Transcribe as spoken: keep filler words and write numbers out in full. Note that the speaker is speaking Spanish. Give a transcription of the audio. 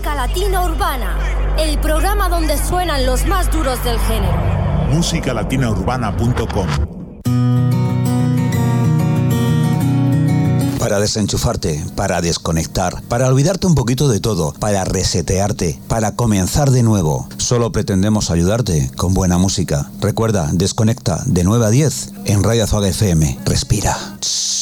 Música Latina Urbana, el programa donde suenan los más duros del género. música latina urbana punto com. Para desenchufarte, para desconectar, para olvidarte un poquito de todo, para resetearte, para comenzar de nuevo. Solo pretendemos ayudarte con buena música. Recuerda, desconecta de nueve a diez en Radio Azuaga F M. Respira. Shh.